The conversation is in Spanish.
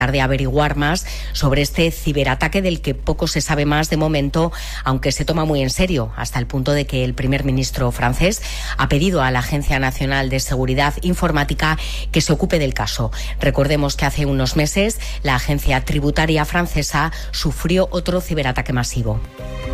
de averiguar más sobre este ciberataque del que poco se sabe más de momento, aunque se toma muy en serio, hasta el punto de que el primer ministro francés ha pedido a la Agencia Nacional de Seguridad Informática que se ocupe del caso. Recordemos que hace unos meses la agencia tributaria francesa sufrió otro ciberataque masivo.